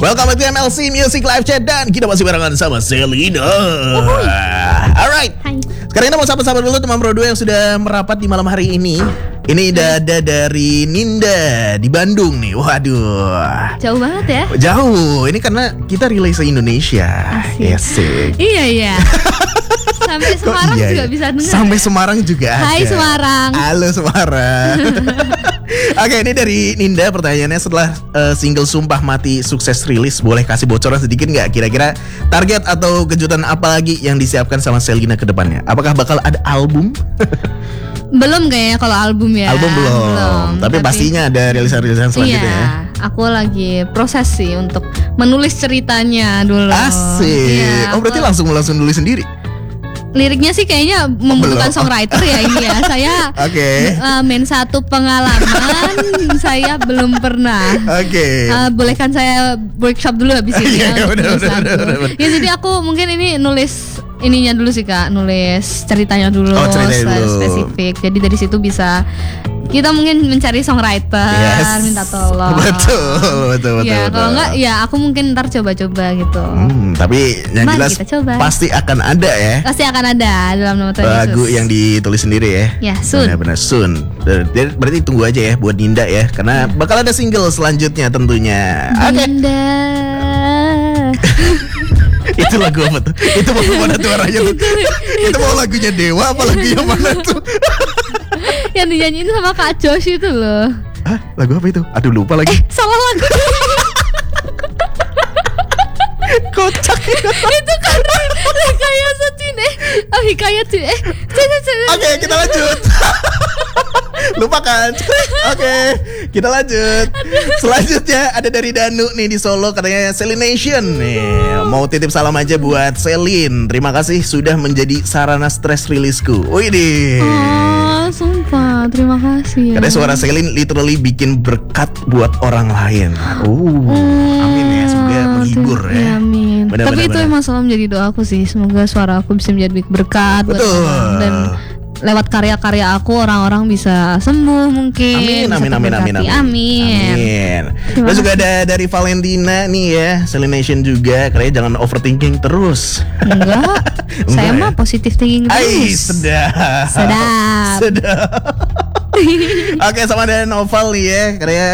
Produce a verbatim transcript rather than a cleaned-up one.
Welcome back to M L C Music Live Chat. Dan kita masih barengan sama Selina. Alright. Hai. Sekarang kita mau sapa-sapa dulu teman Pro dua yang sudah merapat di malam hari ini. Ini Dada dari Ninda di Bandung nih. Waduh, Jauh banget ya. jauh. Ini karena kita rilis se Indonesia. Asik. Iya iya. Sampai Kok Semarang iya, juga iya? bisa dengar. Sampai ya? Semarang juga Hai ada. Semarang. Halo Semarang. Oke, ini dari Ninda pertanyaannya, setelah uh, single Sumpah Mati sukses rilis, boleh kasih bocoran sedikit nggak? Kira-kira target atau kejutan apa lagi yang disiapkan sama Selina ke depannya? Apakah bakal ada album? Belum kayaknya kalau album ya. Album belum, tapi, pastinya ada rilisan-rilisan selanjutnya Iya, ya. aku lagi proses sih untuk menulis ceritanya dulu. Asik. Iya, Oh berarti aku- langsung langsung nulis sendiri? Liriknya sih kayaknya membutuhkan Belum. songwriter ya ini ya. Saya Oke. uh, main satu pengalaman saya belum pernah. Oke. Uh, bolehkan saya workshop dulu habis ini ya. Iya, untuk bener, nulis bener, lagu. bener, bener. Ya jadi aku mungkin ini nulis ininya dulu sih Kak, nulis ceritanya dulu, Oh, ceritanya secara dulu. spesifik. Jadi dari situ bisa kita mungkin mencari songwriter, Yes. minta tolong. Betul, betul, betul. Ya kalau betul. enggak ya aku mungkin ntar coba-coba gitu. Hmm, tapi yang Mari jelas kita coba. pasti akan ada ya Pasti akan ada dalam nama Tuhan lagu Yesus. yang ditulis sendiri ya. Ya, soon. Benar-benar soon. Ber- Berarti tunggu aja ya buat Ninda ya, karena bakal ada single selanjutnya tentunya. Oke. Dinda. Itu lagu apa tuh? Itu mau mana tuh arahnya tuh? Itu mau lagunya Dewa apa lagunya mana tuh? Yang dinyanyiin sama Kak Josh itu loh. Hah? Lagu apa itu? Aduh lupa lagi. Salah lagu. Kocak. Itu kan Hikayat Satin eh oh Hikayat sih eh jangan jangan. Oke, kita lanjut. Lupakan. Oke, kita lanjut. Selanjutnya ada dari Danu nih di Solo, katanya Selination nih. Mau titip salam aja buat Selin. Terima kasih sudah menjadi sarana stres rilisku. Wih deh. Oh sumpah terima kasih ya. Katanya suara Selin literally bikin berkat buat orang lain. Uh, amin ya, semoga menghibur Tuh, ya. ya, amin. Benar, Tapi benar, itu benar. emang selalu menjadi doaku sih. Semoga suara aku bisa menjadi berkat buat Betul. orang. Dan lewat karya-karya aku orang-orang bisa sembuh mungkin. Amin, bisa amin, amin, amin, terberkati. amin. Amin. Amin. Terima Terus juga ada dari Valentina nih ya, Selination juga. Katanya jangan overthinking terus. Enggak. Saya Enggak mah ya? positif thinking Ai, terus. sedap. Sedap. Sedap. Oke, sama ada Noval nih ya. Katanya